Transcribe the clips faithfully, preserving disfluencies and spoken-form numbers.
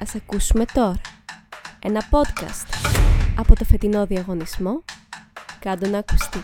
Ας ακούσουμε τώρα ένα podcast από το φετινό διαγωνισμό «Κάντο να ακουστεί».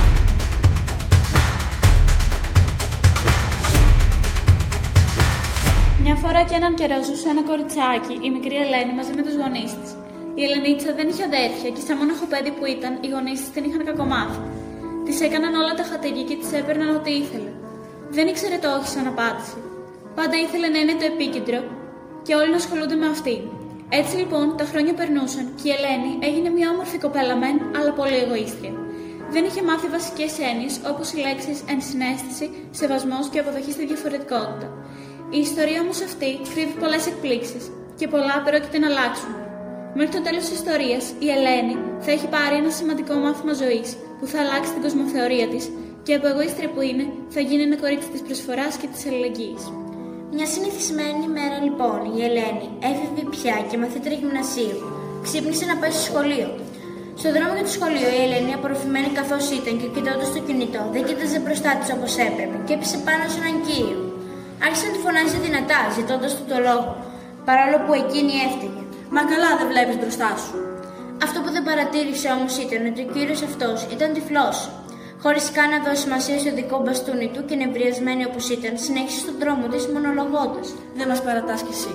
Μια φορά και έναν καιρό ζούσε ένα κοριτσάκι, η μικρή Ελένη, μαζί με τους γονείς της. Η Ελενίτσα δεν είχε αδέρφια και σαν μόναχο παιδί που ήταν, οι γονείς της την είχαν κακομάθει. Της έκαναν όλα τα χατήρια και της έπαιρναν ό,τι ήθελε. Δεν ήξερε το όχι σαν απάντηση. Πάντα ήθελε να είναι το επίκεντρο και όλοι να ασχολούνται με αυτήν. Έτσι λοιπόν τα χρόνια περνούσαν και η Ελένη έγινε μια όμορφη κοπέλα μεν, αλλά πολύ εγωίστρια. Δεν είχε μάθει βασικές έννοιες όπως οι λέξεις ενσυναίσθηση, σεβασμός και αποδοχή στη διαφορετικότητα. Η ιστορία όμως αυτή κρύβει πολλές εκπλήξεις και πολλά πρόκειται να αλλάξουν. Μέχρι το τέλος της ιστορίας, η Ελένη θα έχει πάρει ένα σημαντικό μάθημα ζωής που θα αλλάξει την κοσμοθεωρία της και από εγωίστρια που είναι θα γίνει ένα κορίτσι της προσφοράς και της αλληλεγγύης. Μια συνηθισμένη μέρα λοιπόν, η Ελένη έφευγε πια και μαθήτρια γυμνασίου. Ξύπνησε να πάει στο σχολείο. Στο δρόμο για το σχολείο, η Ελένη, απορροφημένη καθώς ήταν και κοιτώντας το κινητό, δεν κοίταζε μπροστά της όπως έπρεπε και έπεσε πάνω σε έναν κύριο. Άρχισε να τη φωνάζει δυνατά, ζητώντας του το λόγο, παρόλο που εκείνη έφταιγε. Μα καλά δεν βλέπεις μπροστά σου. Αυτό που δεν παρατήρησε όμως ήταν ότι ο κύριος αυτός ήταν τυφλός. Χωρίς καν να δώσει σημασία στο δικό μπαστούνι του και νευριασμένη όπως ήταν, συνέχισε στον δρόμο της μονολογώντας. Δεν μας παρατάς κι εσύ.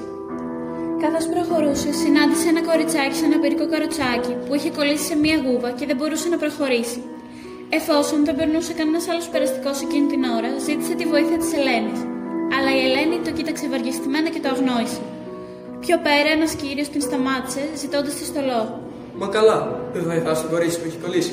Καθώς προχωρούσε, συνάντησε ένα κοριτσάκι σε ένα πυρικό καροτσάκι που είχε κολλήσει σε μία γούβα και δεν μπορούσε να προχωρήσει. Εφόσον δεν περνούσε κανένας άλλος περαστικός εκείνη την ώρα, ζήτησε τη βοήθεια της Ελένης. Αλλά η Ελένη το κοίταξε βαριεστημένα και το αγνόησε. Πιο πέρα, ένας κύριος την σταμάτησε, ζητώντας της το λόγο. Μα καλά, δεν θα βοηθάς το κορίτσι που έχει κολλήσει.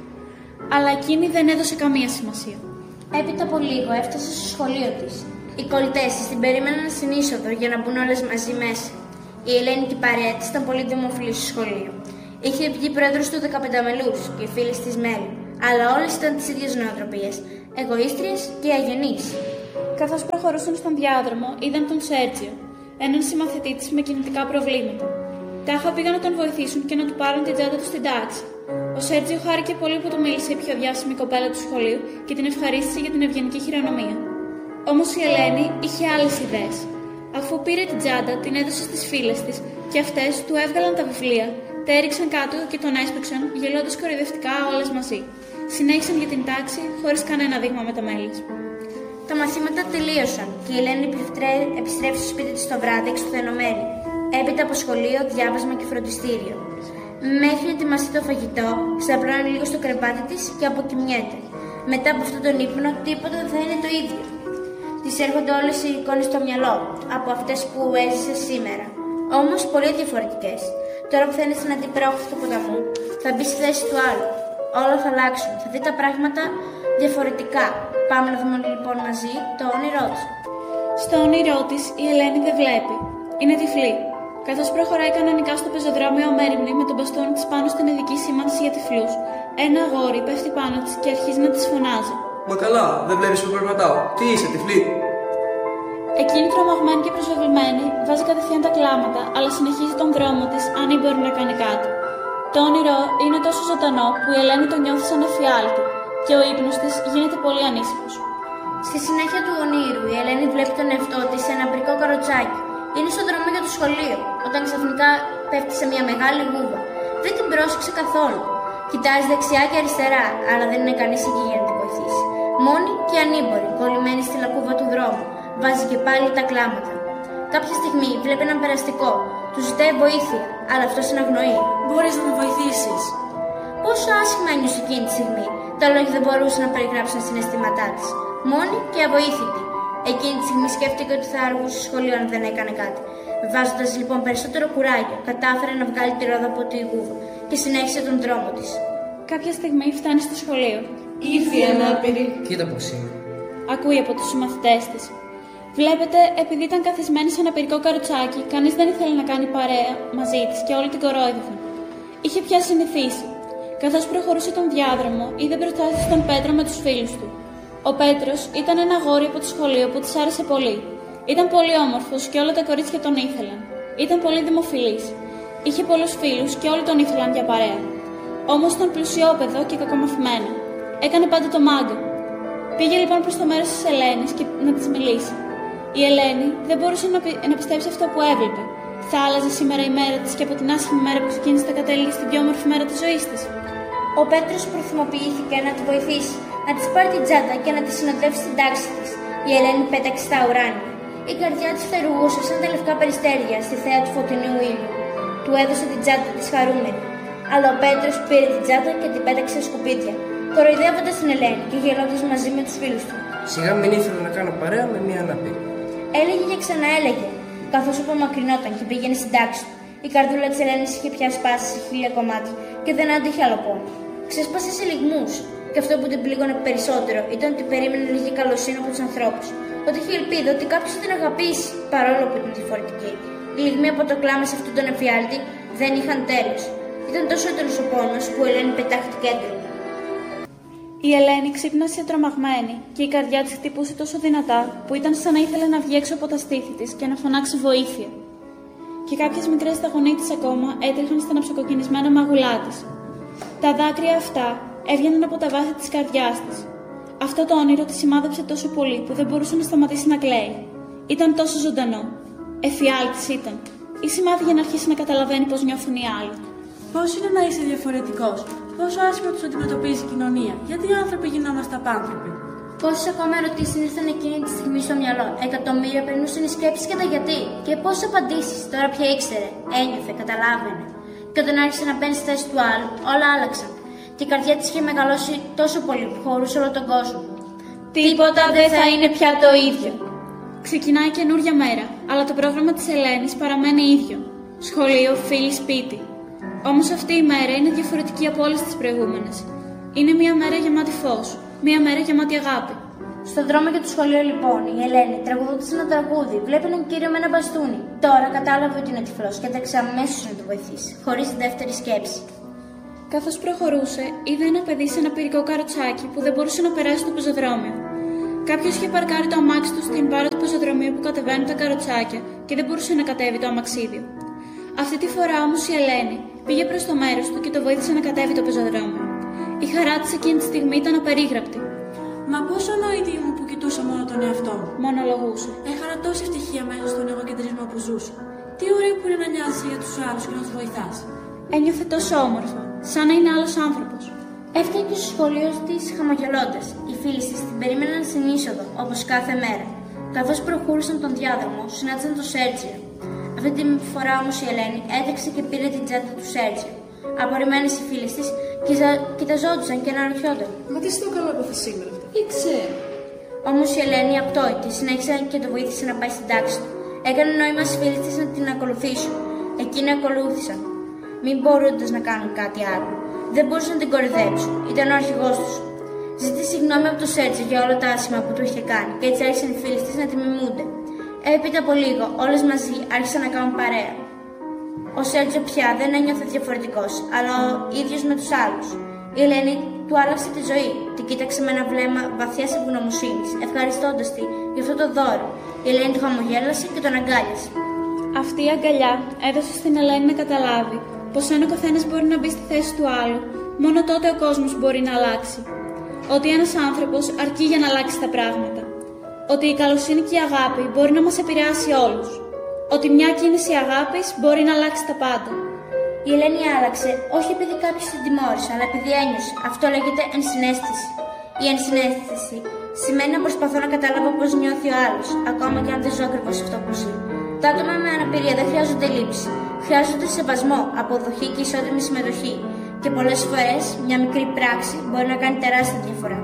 Αλλά εκείνη δεν έδωσε καμία σημασία. Έπειτα από λίγο έφτασε στο σχολείο της. Οι κολλητές της την περίμεναν στην είσοδο για να μπουν όλες μαζί μέσα. Η Ελένη και η παρέα της ήταν πολύ δημοφιλής στο σχολείο. Είχε βγει πρόεδρος του δεκαπενταμελούς και φίλες της μέλη, αλλά όλες ήταν της ίδιας νοοτροπίας, εγωίστριες και αγενείς. Καθώς προχωρούσαν στον διάδρομο, είδαν τον Σέρτζιο, έναν συμμαθητή της με κινητικά προβλήματα. Τάχα πήγαν να τον βοηθήσουν και να του πάρουν την τσάντα του στην τάξη. Ο Σέρτζιο χάρηκε πολύ που του μίλησε η πιο διάσημη κοπέλα του σχολείου και την ευχαρίστησε για την ευγενική χειρονομία. Όμως η Ελένη είχε άλλες ιδέες. Αφού πήρε την τσάντα, την έδωσε στις φίλες της και αυτές του έβγαλαν τα βιβλία, τα έριξαν κάτω και τον έσπρωξαν, γελώντας κοροϊδευτικά όλες μαζί. Συνέχισαν για την τάξη χωρίς κανένα δείγμα μεταμέλειας. Τα μαθήματα τελείωσαν και η Ελένη επιστρέφει στο σπίτι της το βράδυ εξουθενωμένη. Έπειτα από σχολείο, διάβασμα και φροντιστήριο. Μέχρι να ετοιμαστεί το φαγητό, σταπλώνει λίγο στο κρεβάτι της και αποκοιμιέται. Μετά από αυτόν τον ύπνο, τίποτα δεν θα είναι το ίδιο. Της έρχονται όλες οι εικόνες στο μυαλό, από αυτές που έζησε σήμερα. Όμως πολύ διαφορετικές. Τώρα που θα είναι στην αντιπρόχθη του ποταμού, θα μπει στη θέση του άλλου. Όλα θα αλλάξουν, θα δει τα πράγματα διαφορετικά. Πάμε να δούμε λοιπόν μαζί το όνειρό της. Στο όνειρό της η Ελένη δεν βλέπει. Είναι τυφλή. Καθώς προχωράει κανονικά στο πεζοδρόμιο αμέριμνη με τον μπαστούνι της πάνω στην ειδική σήμανση για τυφλούς, ένα αγόρι πέφτει πάνω της και αρχίζει να της φωνάζει. Μα καλά, δεν βλέπεις που περπατάω. Τι είσαι, τυφλή? Εκείνη τρομαγμένη και προσβεβλημένη βάζει κατευθείαν τα κλάματα, αλλά συνεχίζει τον δρόμο της αν ή μπορεί να κάνει κάτι. Το όνειρο είναι τόσο ζωντανό που η Ελένη το νιώθει σαν εφιάλτη και ο ύπνος της γίνεται πολύ ανήσυχος. Στη συνέχεια του ονείρου, η Ελένη βλέπει τον εαυτό της σε ένα πυρικό καροτσάκι. Είναι στον δρόμο για το σχολείο, όταν ξαφνικά πέφτει σε μια μεγάλη γούβα. Δεν την πρόσεξε καθόλου. Κοιτάζει δεξιά και αριστερά, αλλά δεν είναι κανείς εκεί για να την βοηθήσει. Μόνη και ανήμπορη, κολλημένη στη λακκούβα του δρόμου, βάζει και πάλι τα κλάματα. Κάποια στιγμή βλέπει έναν περαστικό. Του ζητάει βοήθεια, αλλά αυτός την αγνοεί. Μπορείς να με βοηθήσεις? Πόσο άσχημα ένιωσε εκείνη τη στιγμή. Τα λόγια δεν μπορούσαν να περιγράψουν τα συναισθήματά της. Μόνη και αβοήθητη. Εκείνη τη στιγμή σκέφτηκε ότι θα αργούσε στο σχολείο αν δεν έκανε κάτι. Βάζοντας λοιπόν περισσότερο κουράγιο, κατάφερε να βγάλει τη ρόδα από τη γούβα και συνέχισε τον δρόμο της. Κάποια στιγμή φτάνει στο σχολείο. Ήρθε η ανάπηρη. Κοίτα πως είναι. Ακούει από τους συμμαθητές της. Βλέπετε, επειδή ήταν καθισμένη σε ένα πυρικό καροτσάκι, κανείς δεν ήθελε να κάνει παρέα μαζί της και όλοι την κορόιδευαν. Είχε πια συνηθίσει. Καθώς προχωρούσε τον διάδρομο, είδε μπροστά της τον Πέτρο με τους φίλους του. Ο Πέτρος ήταν ένα αγόρι από το σχολείο που της άρεσε πολύ. Ήταν πολύ όμορφος και όλα τα κορίτσια τον ήθελαν. Ήταν πολύ δημοφιλής. Είχε πολλούς φίλους και όλοι τον ήθελαν για παρέα. Όμως ήταν πλουσιόπεδο και κακομαθημένο. Έκανε πάντα το μάγκα. Πήγε λοιπόν προς το μέρος της Ελένης και να της μιλήσει. Η Ελένη δεν μπορούσε να, πι... να πιστέψει αυτό που έβλεπε. Θα άλλαζε σήμερα η μέρα της και από την άσχημη μέρα που ξεκίνησε θα κατέληγε στην πιο όμορφη μέρα της ζωής της. Ο Πέτρος προθυμοποιήθηκε να τη βοηθήσει, να της πάρει την τσάντα και να τη συνοδεύσει στην τάξη της. Η Ελένη πέταξε στα ουράνια. Η καρδιά της φτερουγούσε σαν τα λευκά περιστέρια στη θέα του φωτεινού ήλιου. Του έδωσε την τσάντα της χαρούμενη. Αλλά ο Πέτρος πήρε την τσάντα και την πέταξε σε σκουπίδια, κοροϊδεύοντας την Ελένη και γελώντας μαζί με τους φίλους του. Σιγά μην ήθελα να κάνω παρέα με μία αναπή. Έλεγε και ξαναέλεγε, καθώς απομακρυνόταν και πήγαινε στην τάξη του. Η καρδούλα της Ελένης είχε πια σπάσει σε χίλια κομμάτια και δεν άντυχε άλλο πόνο. Ξέσπασε σε λυγμούς, και αυτό που την πλήγωνε περισσότερο ήταν ότι περίμενε λίγη καλοσύνη από τους ανθρώπους. Ότι είχε ελπίδα ότι κάποιος θα την αγαπήσει, παρόλο που ήταν διαφορετική. Οι λυγμοί από το κλάμα σε αυτόν τον εφιάλτη δεν είχαν τέλος. Ήταν τόσο έντονος ο πόνος που η Ελένη πετάχτηκε έντονα. Η Ελένη ξύπνασε τρομαγμένη και η καρδιά της χτυπούσε τόσο δυνατά που ήταν σαν να ήθελε να βγει έξω από τα στήθη της και να φωνάξει βοήθεια. Και κάποιες μικρές σταγονίτες ακόμα έτρεχαν στα ναψοκοκκινισμένα μαγουλά της. Τα δάκρυα αυτά έβγαιναν από τα βάθη της καρδιάς της. Αυτό το όνειρο τη σημάδεψε τόσο πολύ που δεν μπορούσε να σταματήσει να κλαίει. Ήταν τόσο ζωντανό. Εφιάλτης ήταν. Ή σημάδι για να αρχίσει να καταλαβαίνει πώς νιώθουν οι άλλοι. Πώς είναι να είσαι διαφορετικός, πόσο άσχημα τους αντιμετωπίζει η κοινωνία, γιατί οι άνθρωποι γινόμαστε απάνθρωποι. Πόσες ακόμα ερωτήσεις ήρθαν εκείνη τη στιγμή στο μυαλό. Εκατομμύρια περνούσαν οι σκέψεις και τα γιατί. Και πόσες απαντήσεις τώρα πια ήξερε, ένιωθε, καταλάβαινε. Και όταν άρχισε να μπαίνει στη θέση του άλλου, όλα άλλαξαν. Και η καρδιά της είχε μεγαλώσει τόσο πολύ που χωρούσε όλο τον κόσμο. Τίποτα δεν θα είναι πια το ίδιο. Ξεκινάει καινούρια μέρα, αλλά το πρόγραμμα της Ελένης παραμένει ίδιο. Σχολείο, φίλοι, σπίτι. Όμως αυτή η μέρα είναι διαφορετική από όλες τις προηγούμενες. Είναι μια μέρα γεμάτη φως, μια μέρα γεμάτη αγάπη. Στον δρόμο για το σχολείο, λοιπόν, η Ελένη τραγουδούσε ένα τραγούδι, βλέπει έναν κύριο με ένα μπαστούνι. Τώρα κατάλαβε ότι είναι τυφλός και έτρεξε αμέσως να του βοηθήσει, χωρίς δεύτερη σκέψη. Καθώς προχωρούσε, είδε ένα παιδί σε ένα πυρικό καροτσάκι που δεν μπορούσε να περάσει το πεζοδρόμιο. Κάποιος είχε παρκάρει το αμάξι του στην πάρα του πεζοδρομίου που κατεβαίνουν τα καροτσάκια και δεν μπορούσε να κατέβει το αμαξίδιο. Αυτή τη φορά όμως η Ελένη πήγε προς το μέρος του και το βοήθησε να κατέβει το πεζοδρόμιο. Η χαρά της εκείνη τη στιγμή ήταν απερίγραπτη. Μα πόσο νοητή ήμουν που κοιτούσα μόνο τον εαυτό μου. Μονολογούσε. Έχανα τόση ευτυχία μέσα στον εγωκεντρισμό που ζούσα. Τι ωραίο που είναι να νοιάζεσαι για τους άλλους και να τους βοηθάς. Ένιωθε τόσο όμορφα, σαν να είναι άλλος άνθρωπος. Έφτασε στο σχολείο της χαμογελώντας. Οι φίλοι της την περίμεναν στην είσοδο, όπως κάθε μέρα. Καθώς προχώρησαν τον διάδρομο, συνάντησαν τον Σέρτζιο. Αυτή τη φορά όμως η Ελένη έτρεξε και πήρε την τσάντα του Σέρτζιο. Απορριμμένες οι φίλες της κοιταζόντουσαν και αναρωτιόνταν. Μα τι στο καλό έπαθε σήμερα αυτό. Ήξερε. Όμως η Ελένη απτόητη συνέχισε και το βοήθησε να πάει στην τάξη του. Έκανε νόημα στις φίλες της να την ακολουθήσουν. Εκείνοι ακολούθησαν, μην μπορούντας να κάνουν κάτι άλλο. Δεν μπορούσαν να την κορυδέψουν. Ήταν ο αρχηγός τους. Ζήτησε συγγνώμη από τον Σέρτζιο για όλα τα άσχημα που του είχε κάνει και έτσι άρχισαν οι φίλες της να τη μιμούνται. Έπειτα από λίγο, όλες μαζί άρχισαν να κάνουν παρέα. Ο Σέρτζιο πια δεν ένιωθε διαφορετικός, αλλά ο ίδιος με τους άλλους. Η Ελένη του άλλαξε τη ζωή. Την κοίταξε με ένα βλέμμα βαθιάς ευγνωμοσύνης, ευχαριστώντας τη για αυτό το δώρο. Η Ελένη του χαμογέλασε και τον αγκάλιασε. Αυτή η αγκαλιά έδωσε στην Ελένη να καταλάβει πως αν ο καθένας μπορεί να μπει στη θέση του άλλου, μόνο τότε ο κόσμος μπορεί να αλλάξει. Ότι ένας άνθρωπος αρκεί για να αλλάξει τα πράγματα. Ότι η καλοσύνη και η αγάπη μπορεί να μας επηρεάσει όλους. Ότι μια κίνηση αγάπης μπορεί να αλλάξει τα πάντα. Η Ελένη άλλαξε, όχι επειδή κάποιος την τιμώρησε, αλλά επειδή ένιωσε. Αυτό λέγεται ενσυναίσθηση. Η ενσυναίσθηση σημαίνει να προσπαθώ να καταλάβω πώς νιώθει ο άλλος, ακόμα και αν δεν ζω ακριβώς αυτό που ζει. Τα άτομα με αναπηρία δεν χρειάζονται λήψη. Χρειάζονται σεβασμό, αποδοχή και ισότιμη συμμετοχή. Και πολλές φορές μια μικρή πράξη μπορεί να κάνει τεράστια διαφορά.